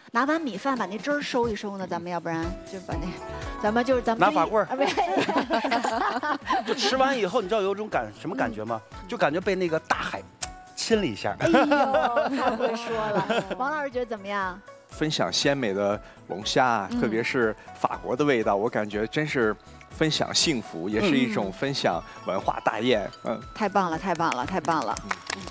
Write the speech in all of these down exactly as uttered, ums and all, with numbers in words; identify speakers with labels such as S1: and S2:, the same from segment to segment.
S1: 拿碗米饭把那汁儿收一收呢？咱们要不然就把那，咱们就是咱们
S2: 拿法棍儿，
S1: 啊、
S2: 就吃完以后，你知道有一种感什么感觉吗？就感觉被那个大海亲了一下。
S1: 哎呦，太会说了。王老师觉得怎么样？
S3: 分享鲜美的龙虾，
S1: 嗯、
S3: 特别是法国的味道，我感觉真是分享幸福，也是一种分享文化大宴。嗯，
S1: 太棒了，太棒了，太棒了。嗯。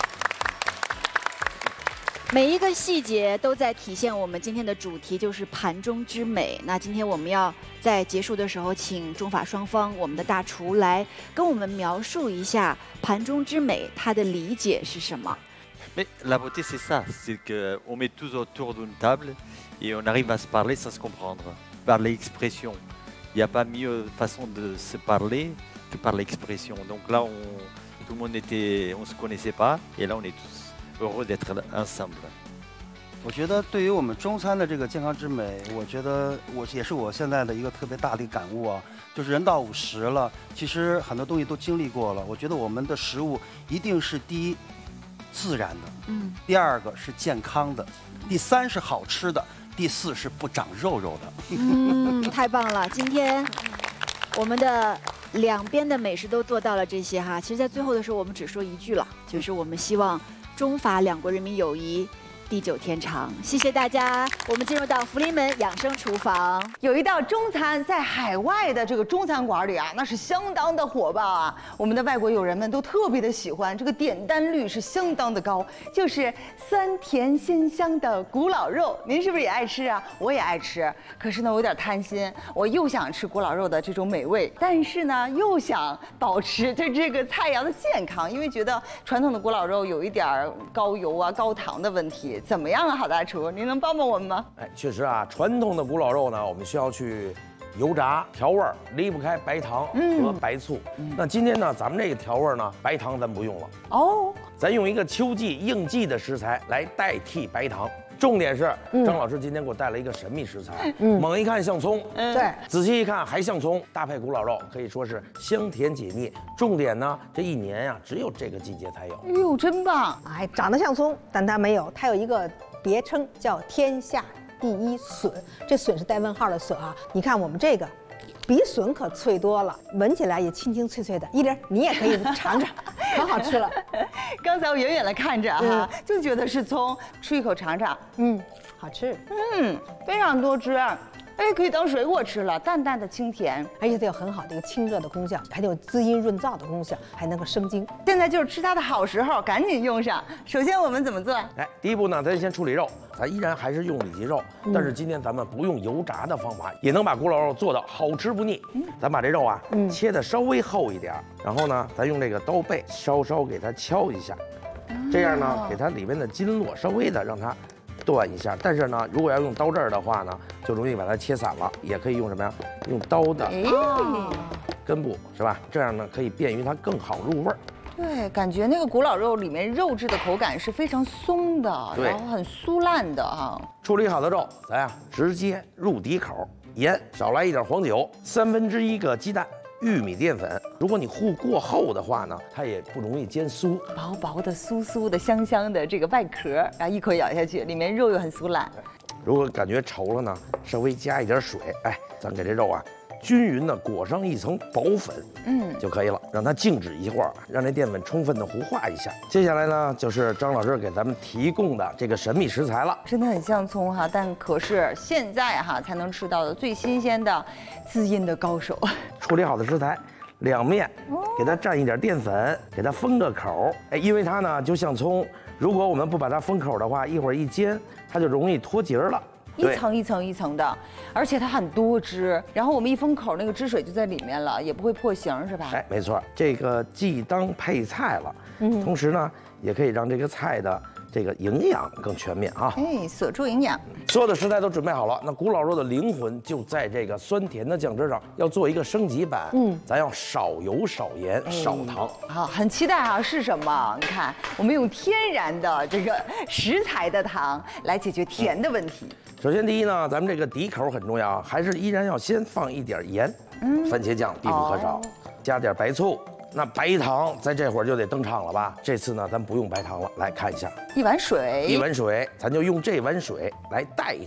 S1: 每一个细节都在体现我们今天的主题，就是盘中之美。那今天我们要在结束的时候，请中法双方我们的大厨来跟我们描述一下盘中之美，它的理解是什么？
S4: Mais la beauté, c'est ça, c'est qu'on met tous autour d'une table et on arrive à se parler sans se comprendre, par l'expression. Il n'y a pas mieux façon de se parler que par l'expression. Donc là, on, tout le monde était, on ne se connaissait pas, et là, on est tous heureux d'être ensemble.
S2: 我觉得对于我们中餐的这个健康之美，我觉得我也是我现在的一个特别大的感悟啊，就是人到五十了，其实很多东西都经历过了。我觉得我们的食物一定是第一。 自然的，嗯，第二个是健康的，第三是好吃的，第四是不长肉肉的。
S1: 嗯，太棒了！今天我们的两边的美食都做到了这些哈。其实，在最后的时候，我们只说一句了，就是我们希望中法两国人民友谊 地久天长，谢谢大家。我们进入到福临门养生厨房，
S5: 有一道中餐在海外的这个中餐馆里啊，那是相当的火爆啊。我们的外国友人们都特别的喜欢，这个点单率是相当的高，就是酸甜鲜香的古老肉。您是不是也爱吃啊？我也爱吃，可是呢，我有点贪心，我又想吃古老肉的这种美味，但是呢，又想保持这这个菜肴的健康，因为觉得传统的古老肉有一点高油啊、高糖的问题。 怎么样啊，郝大厨，您能帮帮我们吗？
S6: 哎，确实啊，传统的古老肉呢，我们需要去油炸调味儿，离不开白糖和白醋。嗯、那今天呢，咱们这个调味儿呢，白糖咱不用了哦，咱用一个秋季应季的食材来代替白糖。 重点是，张老师今天给我带了一个神秘食材，嗯、猛一看像葱，嗯、对，仔细一看还像葱，搭配古老肉可以说是香甜解腻。重点呢，这一年呀、啊，只有这个季节才有。
S5: 哎呦，真棒！
S7: 哎，长得像葱，但它没有，它有一个别称叫天下第一笋，这笋是带问号的笋啊。你看我们这个。 比笋可脆多了，闻起来也清清脆脆的。依林，你也可以尝尝，可好吃了。
S5: 刚才我远远的看着哈，嗯、就觉得是葱，吃一口尝尝，
S7: 嗯，好吃，
S5: 嗯，非常多汁，哎，可以当水果吃了，淡淡的清甜，
S7: 而且它有很好的一个清热的功效，还有滋阴润燥的功效，还能够生津。
S5: 现在就是吃它的好时候，赶紧用上。首先我们怎么做？
S6: 哎，第一步呢，咱先处理肉。 咱依然还是用里脊肉，但是今天咱们不用油炸的方法，也能把古老肉做到好吃不腻。咱把这肉啊，切的稍微厚一点，然后呢，咱用这个刀背稍稍给它敲一下，这样呢，给它里面的筋络稍微的让它断一下。但是呢，如果要用刀刃的话呢，就容易把它切散了。也可以用什么呀？用刀的根部是吧？这样呢，可以便于它更好入味儿。
S5: 对，感觉那个古老肉里面肉质的口感是非常松的，然后很酥烂的哈。
S6: 处理好的肉，咱呀直接入底口，盐少来一点黄酒，三分之一个鸡蛋，玉米淀粉。如果你糊过厚的话呢，它也不容易煎酥。
S5: 薄薄的、酥酥的、香香的这个外壳，然后一口咬下去，里面肉又很酥烂。
S6: 如果感觉稠了呢，稍微加一点水，哎，咱给这肉啊。 均匀的裹上一层薄粉，嗯，就可以了。让它静止一会儿，让这淀粉充分的糊化一下。接下来呢，就是张老师给咱们提供的这个神秘食材了。
S5: 真的很像葱哈，但可是现在哈才能吃到的最新鲜的滋阴的高手。
S6: 处理好的食材，两面给它蘸一点淀粉，给它封个口。哎，因为它呢就像葱，如果我们不把它封口的话，一会儿一煎，它就容易脱节了。
S5: 一层一层一层的，而且它很多汁，然后我们一封口，那个汁水就在里面了，也不会破形，是吧？
S6: 哎，没错，这个既当配菜了，嗯，同时呢，也可以让这个菜的这个营养更全面啊。
S5: 哎，锁住营养。
S6: 所有的食材都准备好了，那古老肉的灵魂就在这个酸甜的酱汁上，要做一个升级版。嗯，咱要少油、少盐、哎、少糖。
S5: 好，很期待啊，是什么？你看，我们用天然的这个食材的糖来解决甜的问题。嗯
S6: 首先，第一呢，咱们这个底口很重要，还是依然要先放一点盐，嗯，番茄酱必不可少，哦、加点白醋。那白糖在这会儿就得登场了吧？这次呢，咱不用白糖了，来看一下，
S5: 一碗水，
S6: 一碗水，咱就用这碗水来代